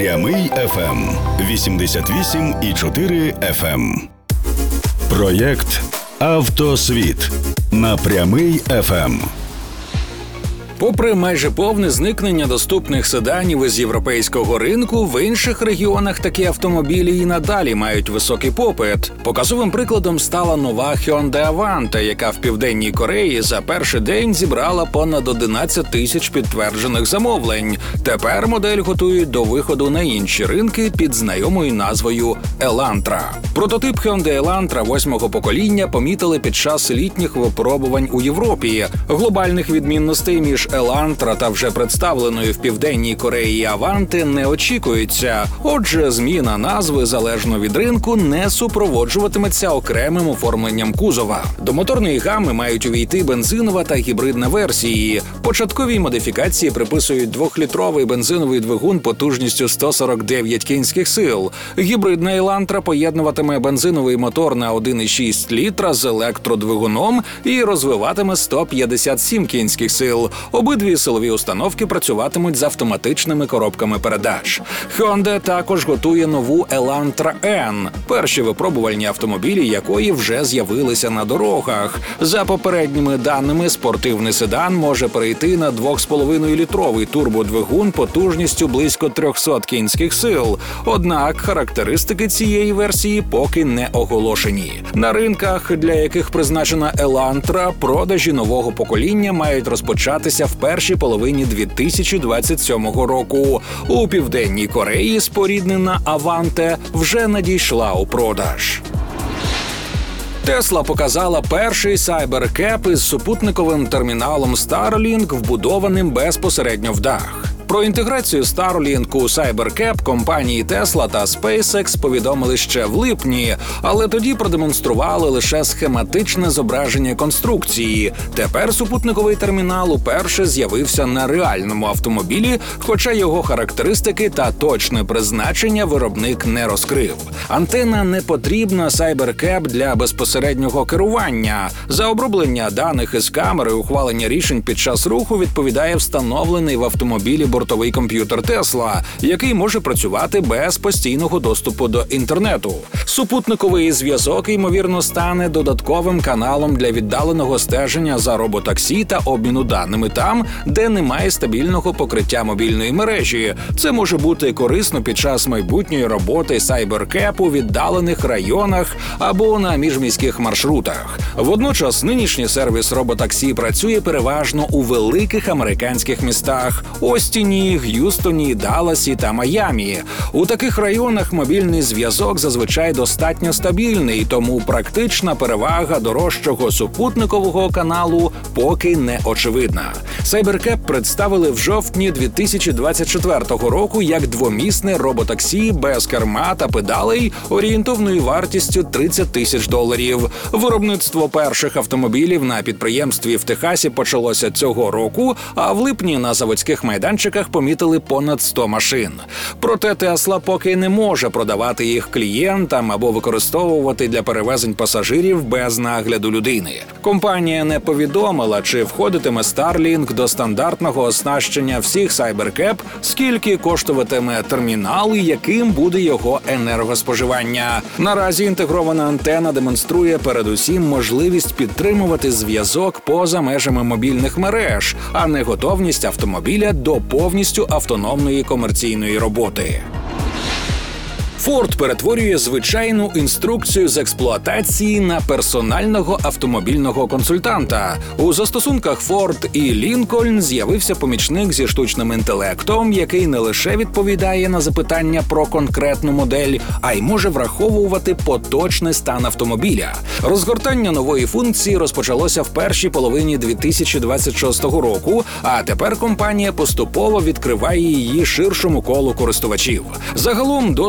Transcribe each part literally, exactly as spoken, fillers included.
Прямий еф ем вісімдесят вісім і чотири еф ем. Проєкт «Автосвіт» на Прямий еф ем. Попри майже повне зникнення доступних седанів із європейського ринку, в інших регіонах такі автомобілі і надалі мають високий попит. Показовим прикладом стала нова Hyundai Avante, яка в Південній Кореї за перший день зібрала понад одинадцять тисяч підтверджених замовлень. Тепер модель готують до виходу на інші ринки під знайомою назвою Elantra. Прототип Hyundai Elantra восьмого покоління помітили під час літніх випробувань у Європі. Глобальних відмінностей між Elantra та вже представленою в Південній Кореї Аванти не очікується. Отже, зміна назви залежно від ринку не супроводжуватиметься окремим оформленням кузова. До моторної гами мають увійти бензинова та гібридна версії. Початковій модифікації приписують двохлітровий бензиновий двигун потужністю сто сорок дев'ять кінських сил. Гібридна Elantra поєднуватиме бензиновий мотор на один і шість літра з електродвигуном і розвиватиме сто п'ятдесят сім кінських сил. Обидві силові установки працюватимуть з автоматичними коробками передач. Hyundai також готує нову Elantra N, перші випробувальні автомобілі якої вже з'явилися на дорогах. За попередніми даними, спортивний седан може перейти на два з половиною літровий турбодвигун потужністю близько триста кінських сил. Однак характеристики цієї версії поки не оголошені. На ринках, для яких призначена Elantra, продажі нового покоління мають розпочатися в першій половині дві тисячі двадцять сьомого року. У Південній Кореї споріднена Avante вже надійшла у продаж. Tesla показала перший Cybercab із супутниковим терміналом Starlink, вбудованим безпосередньо в дах. Про інтеграцію Starlink у Cybercab компанії Tesla та SpaceX повідомили ще в липні, але тоді продемонстрували лише схематичне зображення конструкції. Тепер супутниковий термінал уперше з'явився на реальному автомобілі, хоча його характеристики та точне призначення виробник не розкрив. Антена не потрібна Cybercab для безпосереднього керування. За оброблення даних із камери ухвалення рішень під час руху відповідає встановлений в автомобілі бортовий комп'ютер Tesla, який може працювати без постійного доступу до інтернету. Супутниковий зв'язок, ймовірно, стане додатковим каналом для віддаленого стеження за роботаксі та обміну даними там, де немає стабільного покриття мобільної мережі. Це може бути корисно під час майбутньої роботи Cybercab у віддалених районах або на міжміських маршрутах. Водночас нинішній сервіс роботаксі працює переважно у великих американських містах – Остіні, Г'юстоні, Далласі та Майамі. У таких районах мобільний зв'язок зазвичай достатньо стабільний, тому практична перевага дорожчого супутникового каналу поки не очевидна. Cybercab представили в жовтні дві тисячі двадцять четвертого року як двомісне роботаксі без керма та педалей орієнтовною вартістю тридцять тисяч доларів. Виробництво перших автомобілів на підприємстві в Техасі почалося цього року, а в липні на заводських майданчиках помітили понад сто машин. Проте Tesla поки не може продавати їх клієнтам або використовувати для перевезень пасажирів без нагляду людини. Компанія не повідомила, чи входитиме Starlink до стандартного оснащення всіх Cybercab, скільки коштуватиме термінал і яким буде його енергоспоживання. Наразі інтегрована антена демонструє передусім можливість підтримувати зв'язок поза межами мобільних мереж, а не готовність автомобіля до повністю автономної комерційної роботи. Ford перетворює звичайну інструкцію з експлуатації на персонального автомобільного консультанта. У застосунках Ford і Lincoln з'явився помічник зі штучним інтелектом, який не лише відповідає на запитання про конкретну модель, а й може враховувати поточний стан автомобіля. Розгортання нової функції розпочалося в першій половині дві тисячі двадцять шостого року, а тепер компанія поступово відкриває її ширшому колу користувачів. Загалом доступ має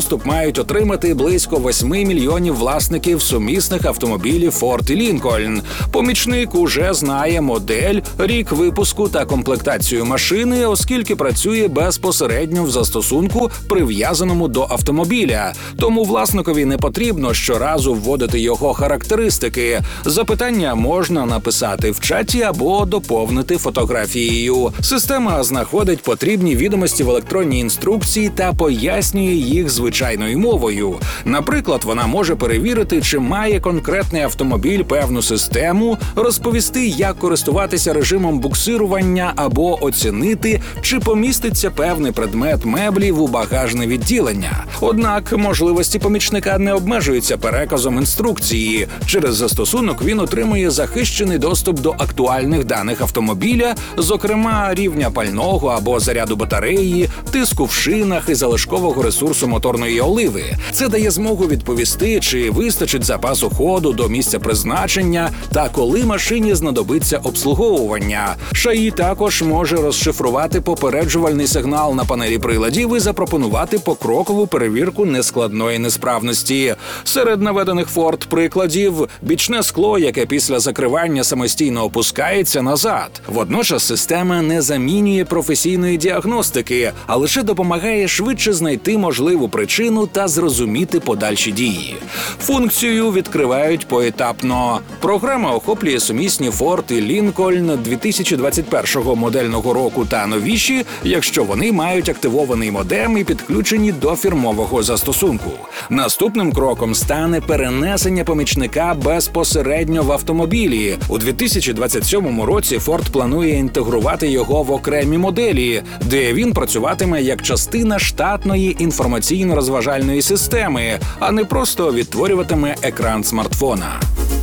мають отримати близько восьми мільйонів власників сумісних автомобілів Ford і Lincoln. Помічник уже знає модель, рік випуску та комплектацію машини, оскільки працює безпосередньо в застосунку, прив'язаному до автомобіля. Тому власникові не потрібно щоразу вводити його характеристики. Запитання можна написати в чаті або доповнити фотографією. Система знаходить потрібні відомості в електронній інструкції та пояснює їх звичайною мовою. Наприклад, вона може перевірити, чи має конкретний автомобіль певну систему, розповісти, як користуватися режимом буксирування або оцінити, чи поміститься певний предмет меблів у багажне відділення. Однак можливості помічника не обмежуються переказом інструкції. Через застосунок він отримує захищений доступ до актуальних даних автомобіля, зокрема рівня пального або заряду батареї, тиску в шинах і залишкового ресурсу моторної оливи. Це дає змогу відповісти, чи вистачить запасу ходу до місця призначення та коли машині знадобиться обслуговування. ШАІ також може розшифрувати попереджувальний сигнал на панелі приладів і запропонувати покрокову перевірку нескладної несправності. Серед наведених Ford прикладів – бічне скло, яке після закривання самостійно опускається назад. Водночас система не замінює професійної діагностики, а лише допомагає швидше знайти можливу причину та зрозуміти подальші дії. Функцію відкривають поетапно. Програма охоплює сумісні Ford і Lincoln дві тисячі двадцять першого модельного року та новіші, якщо вони мають активований модем і підключені до фірмового застосунку. Наступним кроком стане перенесення помічника безпосередньо в автомобілі. У дві тисячі двадцять сьомому році Ford планує інтегрувати його в окремі моделі, де він працюватиме як частина штатної інформаційно-розважальної системи, а не просто відтворюватиме екран смартфона.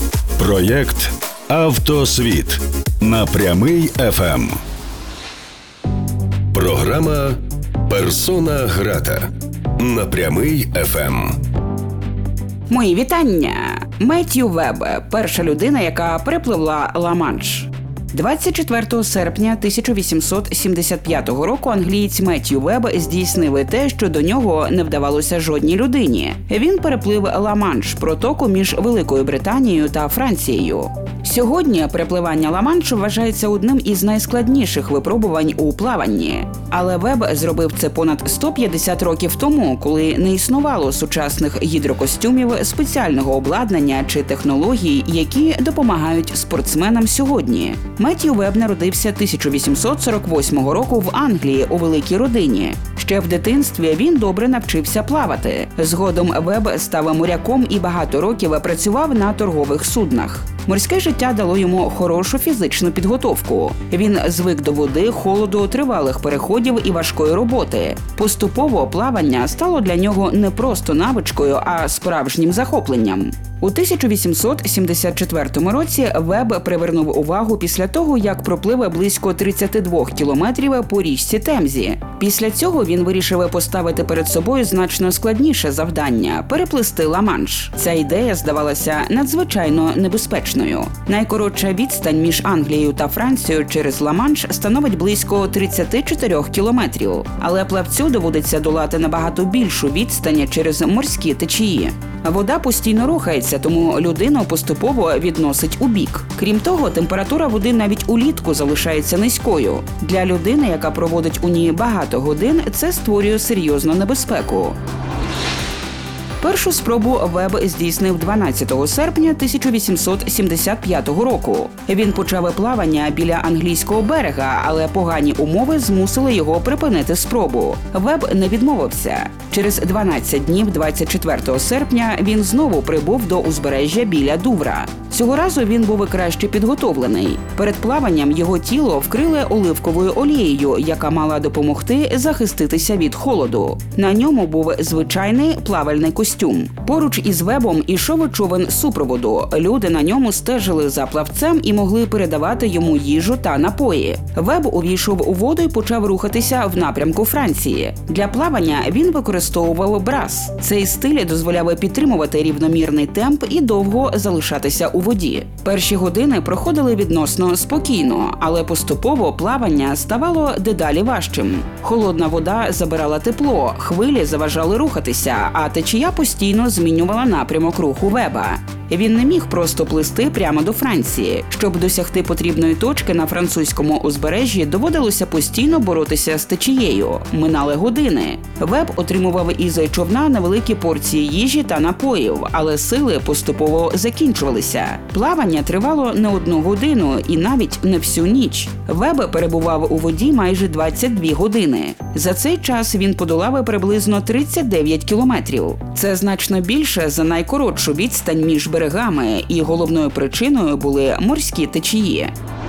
Проєкт «Автосвіт» на Прямий еф ем. Програма «Персона грата» на Прямий еф ем. Мої вітання! Меттью Веб – перша людина, яка перепливла Ла-Манш. двадцять четвертого серпня тисяча вісімсот сімдесят п'ятого року англієць Меттью Веб здійснив те, що до нього не вдавалося жодній людині. Він переплив Ла-Манш – протоку між Великою Британією та Францією. Сьогодні перепливання Ла-Маншу вважається одним із найскладніших випробувань у плаванні. Але Веб зробив це понад сто п'ятдесят років тому, коли не існувало сучасних гідрокостюмів, спеціального обладнання чи технологій, які допомагають спортсменам сьогодні. Меттью Веб народився тисяча вісімсот сорок восьмого року в Англії у великій родині. Ще в дитинстві він добре навчився плавати. Згодом Веб став моряком і багато років працював на торгових суднах. Морське життя дало йому хорошу фізичну підготовку. Він звик до води, холоду, тривалих переходів і важкої роботи. Поступово плавання стало для нього не просто навичкою, а справжнім захопленням. У тисяча вісімсот сімдесят четвертому році Веб привернув увагу після того, як проплив близько тридцять два кілометрів по річці Темзі. Після цього він вирішив поставити перед собою значно складніше завдання – переплисти Ла-Манш. Ця ідея здавалася надзвичайно небезпечною. Найкоротша відстань між Англією та Францією через Ла-Манш становить близько тридцять чотири кілометрів. Але плавцю доводиться долати набагато більшу відстань через морські течії. Вода постійно рухається, тому людину поступово відносить у бік. Крім того, температура води навіть улітку залишається низькою. Для людини, яка проводить у ній багато годин, це створює серйозну небезпеку. Першу спробу Веб здійснив дванадцятого серпня тисяча вісімсот сімдесят п'ятого року. Він почав плавання біля англійського берега, але погані умови змусили його припинити спробу. Веб не відмовився. Через дванадцять днів двадцять четвертого серпня він знову прибув до узбережжя біля Дувра. Цього разу він був краще підготовлений. Перед плаванням його тіло вкрили оливковою олією, яка мала допомогти захиститися від холоду. На ньому був звичайний плавальний костюм. костюм. Поруч із Вебом ішов човен супроводу. Люди на ньому стежили за плавцем і могли передавати йому їжу та напої. Веб увійшов у воду і почав рухатися в напрямку Франції. Для плавання він використовував брас. Цей стиль дозволяв підтримувати рівномірний темп і довго залишатися у воді. Перші години проходили відносно спокійно, але поступово плавання ставало дедалі важчим. Холодна вода забирала тепло, хвилі заважали рухатися, а течія постійно змінювала напрямок руху Веба. Він не міг просто плисти прямо до Франції. Щоб досягти потрібної точки на французькому узбережжі, доводилося постійно боротися з течією. Минали години. Веб отримував із човна невеликі порції їжі та напоїв, але сили поступово закінчувалися. Плавання тривало не одну годину і навіть не всю ніч. Веб перебував у воді майже двадцять дві години. За цей час він подолав приблизно тридцять дев'ять кілометрів. Це значно більше за найкоротшу відстань між берегами, і головною причиною були морські течії.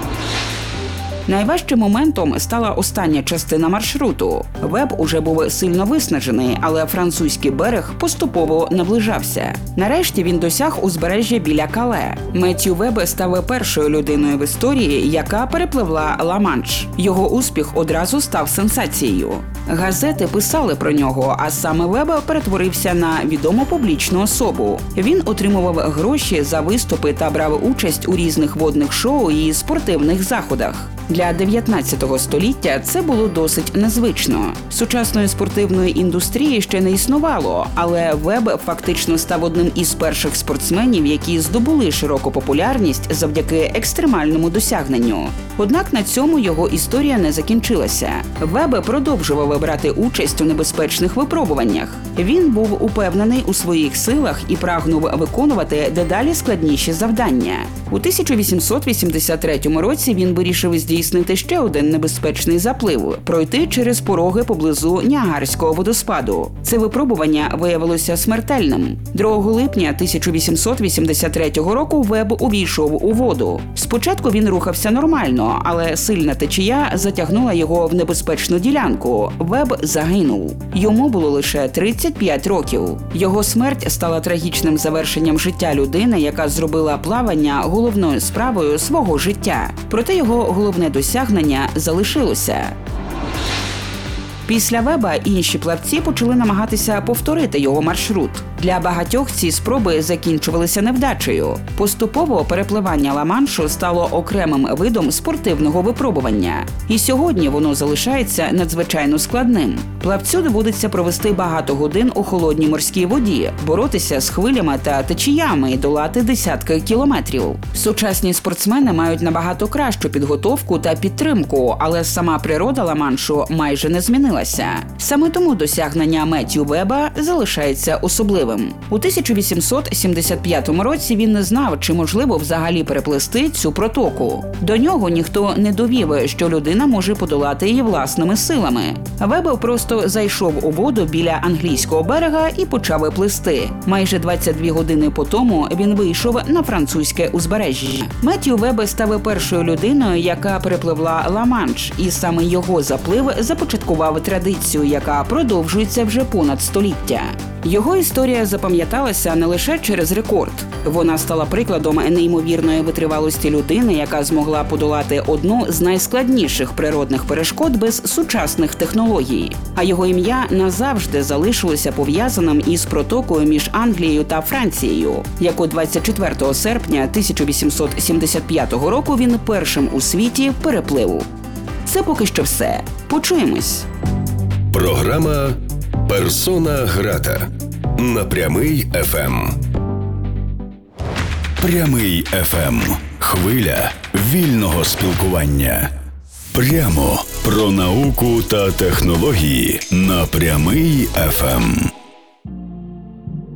Найважчим моментом стала остання частина маршруту. Веб уже був сильно виснажений, але французький берег поступово наближався. Нарешті він досяг узбережжя біля Кале. Меттью Веб став першою людиною в історії, яка перепливла Ла-Манш. Його успіх одразу став сенсацією. Газети писали про нього, а саме Веб перетворився на відому публічну особу. Він отримував гроші за виступи та брав участь у різних водних шоу і спортивних заходах. Для дев'ятнадцятого століття це було досить незвично. Сучасної спортивної індустрії ще не існувало, але Веб фактично став одним із перших спортсменів, які здобули широку популярність завдяки екстремальному досягненню. Однак на цьому його історія не закінчилася. Веб продовжував брати участь у небезпечних випробуваннях. Він був упевнений у своїх силах і прагнув виконувати дедалі складніші завдання. У тисяча вісімсот вісімдесят третьому році він вирішив здійснити ще один небезпечний заплив – пройти через пороги поблизу Ніагарського водоспаду. Це випробування виявилося смертельним. другого липня тисяча вісімсот вісімдесят третього року Веб увійшов у воду. Спочатку він рухався нормально, але сильна течія затягнула його в небезпечну ділянку. Веб загинув. Йому було лише тридцять п'ять років. Його смерть стала трагічним завершенням життя людини, яка зробила плавання головною справою свого життя. Проте його головне досягнення залишилося. Після Веба інші плавці почали намагатися повторити його маршрут. Для багатьох ці спроби закінчувалися невдачею. Поступово перепливання Ла-Маншу стало окремим видом спортивного випробування. І сьогодні воно залишається надзвичайно складним. Плавцю доводиться провести багато годин у холодній морській воді, боротися з хвилями та течіями і долати десятки кілометрів. Сучасні спортсмени мають набагато кращу підготовку та підтримку, але сама природа Ла-Маншу майже не змінилася. Саме тому досягнення Меттью Веба залишається особливим. У тисяча вісімсот сімдесят п'ятому році він не знав, чи можливо взагалі переплисти цю протоку. До нього ніхто не довів, що людина може подолати її власними силами. Веб просто зайшов у воду біля англійського берега і почав плисти. Майже двадцять дві години по тому він вийшов на французьке узбережжя. Меттью Веб став першою людиною, яка перепливла Ла-Манш, і саме його заплив започаткував традицію, яка продовжується вже понад століття. Його історія запам'яталася не лише через рекорд. Вона стала прикладом неймовірної витривалості людини, яка змогла подолати одну з найскладніших природних перешкод без сучасних технологій. А його ім'я назавжди залишилося пов'язаним із протокою між Англією та Францією, яку двадцять четвертого серпня тисяча вісімсот сімдесят п'ятого року він першим у світі переплив. Це поки що все. Почуємось. Програма «Персона грата» на Прямий еф ем. Прямий еф ем. Хвиля вільного спілкування. Прямо про науку та технології на Прямий еф ем.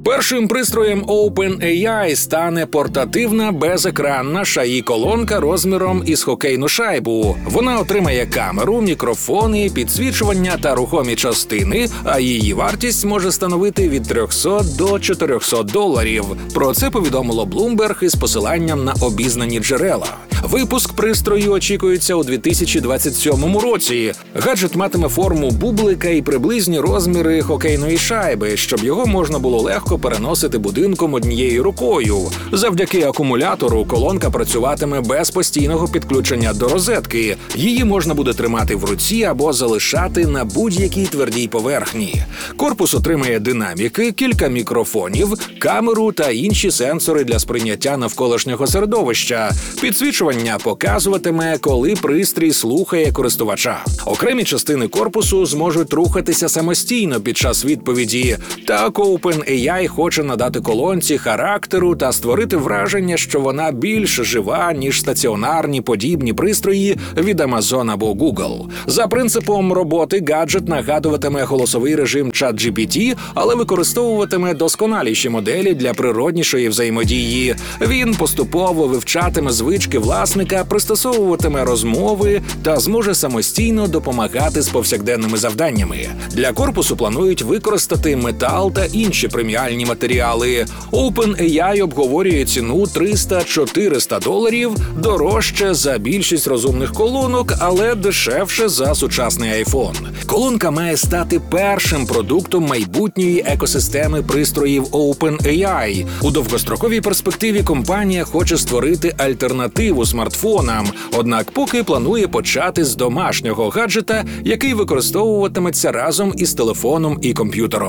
Першим пристроєм OpenAI стане портативна безекранна шаї-колонка розміром із хокейну шайбу. Вона отримає камеру, мікрофони, підсвічування та рухомі частини, а її вартість може становити від трьохсот до чотирьохсот доларів. Про це повідомило Bloomberg із посиланням на обізнані джерела. Випуск пристрою очікується у дві тисячі двадцять сьомому році. Гаджет матиме форму бублика і приблизні розміри хокейної шайби, щоб його можна було легко переносити будинком однією рукою. Завдяки акумулятору колонка працюватиме без постійного підключення до розетки. Її можна буде тримати в руці або залишати на будь-якій твердій поверхні. Корпус отримає динаміки, кілька мікрофонів, камеру та інші сенсори для сприйняття навколишнього середовища. Підсвічування показуватиме, коли пристрій слухає користувача. Окремі частини корпусу зможуть рухатися самостійно під час відповіді. Так, OpenAI хоче надати колонці характеру та створити враження, що вона більш жива, ніж стаціонарні подібні пристрої від Amazon або Google. За принципом роботи гаджет нагадуватиме голосовий режим ChatGPT, але використовуватиме досконаліші моделі для природнішої взаємодії. Він поступово вивчатиме звички власника, пристосовуватиме розмови та зможе самостійно допомагати з повсякденними завданнями. Для корпусу планують використати метал та інші преміальні матеріали. OpenAI обговорює ціну триста-чотириста доларів, дорожче за більшість розумних колонок, але дешевше за сучасний iPhone. Колонка має стати першим продуктом майбутньої екосистеми пристроїв OpenAI. У довгостроковій перспективі компанія хоче створити альтернативу смартфонам, однак поки планує почати з домашнього гаджета, який використовуватиметься разом із телефоном і комп'ютером.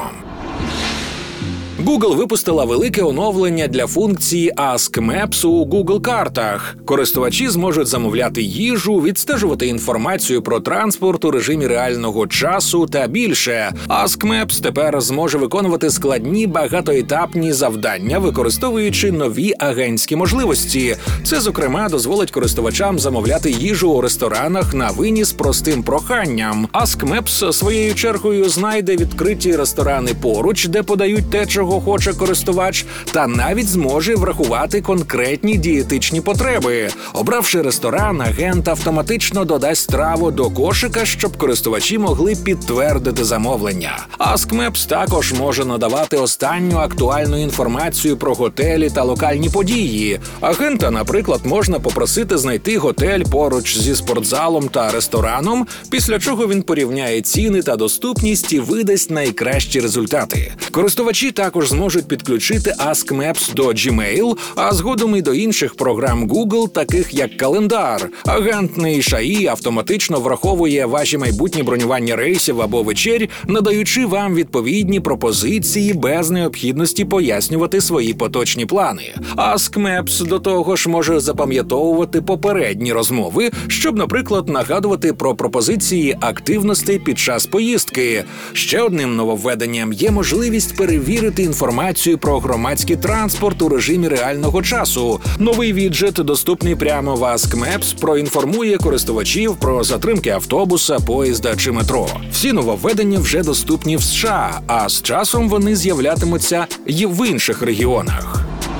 Google випустила велике оновлення для функції Ask Maps у Google картах. Користувачі зможуть замовляти їжу, відстежувати інформацію про транспорт у режимі реального часу та більше. Ask Maps тепер зможе виконувати складні багатоетапні завдання, використовуючи нові агентські можливості. Це, зокрема, дозволить користувачам замовляти їжу у ресторанах на виніс простим проханням. Ask Maps своєю чергою знайде відкриті ресторани поруч, де подають те, чого хоче користувач, та навіть зможе врахувати конкретні дієтичні потреби. Обравши ресторан, агент автоматично додасть страву до кошика, щоб користувачі могли підтвердити замовлення. Ask Maps також може надавати останню актуальну інформацію про готелі та локальні події. Агента, наприклад, можна попросити знайти готель поруч зі спортзалом та рестораном, після чого він порівняє ціни та доступність і видасть найкращі результати. Користувачі також зможуть підключити Ask Maps до Gmail, а згодом і до інших програм Google, таких як календар. Агентний ШАІ автоматично враховує ваші майбутні бронювання рейсів або вечерь, надаючи вам відповідні пропозиції без необхідності пояснювати свої поточні плани. Ask Maps до того ж може запам'ятовувати попередні розмови, щоб, наприклад, нагадувати про пропозиції активностей під час поїздки. Ще одним нововведенням є можливість перевірити інформацію про громадський транспорт у режимі реального часу. Новий віджит, доступний прямо в Ask Maps, проінформує користувачів про затримки автобуса, поїзда чи метро. Всі нововведення вже доступні в США, а з часом вони з'являтимуться й в інших регіонах.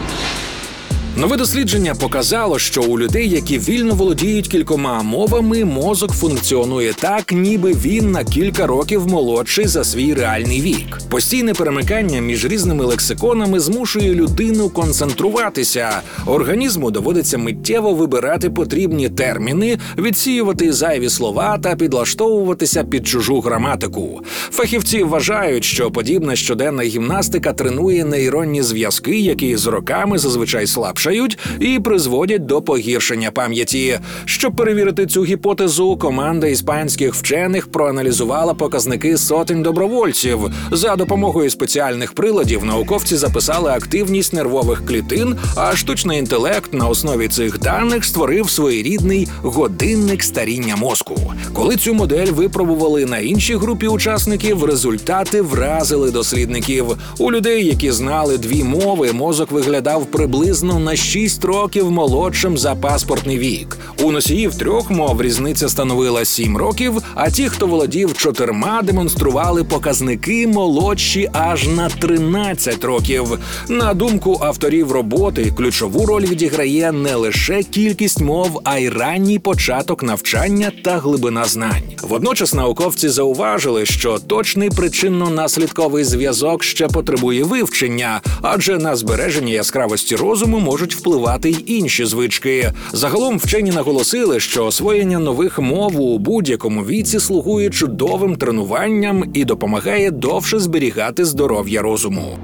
Нове дослідження показало, що у людей, які вільно володіють кількома мовами, мозок функціонує так, ніби він на кілька років молодший за свій реальний вік. Постійне перемикання між різними лексиконами змушує людину концентруватися. Організму доводиться миттєво вибирати потрібні терміни, відсіювати зайві слова та підлаштовуватися під чужу граматику. Фахівці вважають, що подібна щоденна гімнастика тренує нейронні зв'язки, які з роками зазвичай слабшають і призводять до погіршення пам'яті. Щоб перевірити цю гіпотезу, команда іспанських вчених проаналізувала показники сотень добровольців. За допомогою спеціальних приладів науковці записали активність нервових клітин, а штучний інтелект на основі цих даних створив своєрідний годинник старіння мозку. Коли цю модель випробували на іншій групі учасників, результати вразили дослідників. У людей, які знали дві мови, мозок виглядав приблизно на на шість років молодшим за паспортний вік. У носіїв трьох мов різниця становила сім років, а ті, хто володів чотирма, демонстрували показники молодші аж на тринадцять років. На думку авторів роботи, ключову роль відіграє не лише кількість мов, а й ранній початок навчання та глибина знань. Водночас науковці зауважили, що точний причинно-наслідковий зв'язок ще потребує вивчення, адже на збереження яскравості розуму можуть впливати й інші звички. Загалом вчені наголосили, що освоєння нових мов у будь-якому віці слугує чудовим тренуванням і допомагає довше зберігати здоров'я розуму.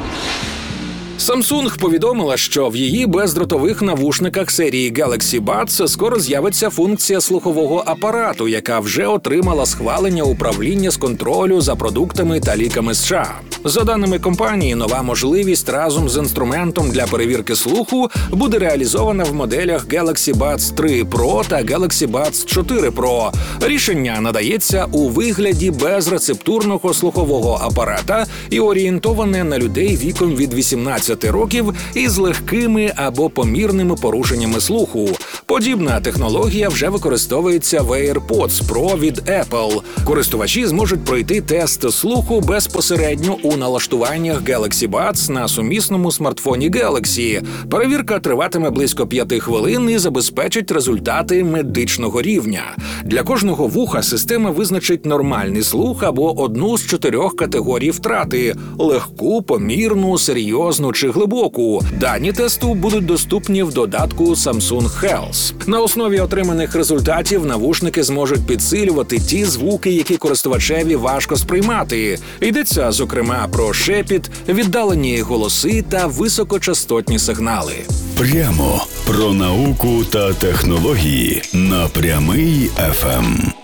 Samsung повідомила, що в її бездротових навушниках серії Galaxy Buds скоро з'явиться функція слухового апарату, яка вже отримала схвалення управління з контролю за продуктами та ліками США. За даними компанії, нова можливість разом з інструментом для перевірки слуху буде реалізована в моделях Galaxy Buds три Pro та Galaxy Buds чотири Pro. Рішення надається у вигляді безрецептурного слухового апарата і орієнтоване на людей віком від вісімнадцяти років із легкими або помірними порушеннями слуху. Подібна технологія вже використовується в AirPods Pro від Apple. Користувачі зможуть пройти тест слуху безпосередньо у налаштуваннях Galaxy Buds на сумісному смартфоні Galaxy. Перевірка триватиме близько п'яти хвилин і забезпечить результати медичного рівня. Для кожного вуха система визначить нормальний слух або одну з чотирьох категорій втрати – легку, помірну, серйозну чи глибоку. Дані тесту будуть доступні в додатку Samsung Health. На основі отриманих результатів навушники зможуть підсилювати ті звуки, які користувачеві важко сприймати. Йдеться, зокрема, про шепіт, віддалені голоси та високочастотні сигнали. Прямо про науку та технології на Прямий еф ем.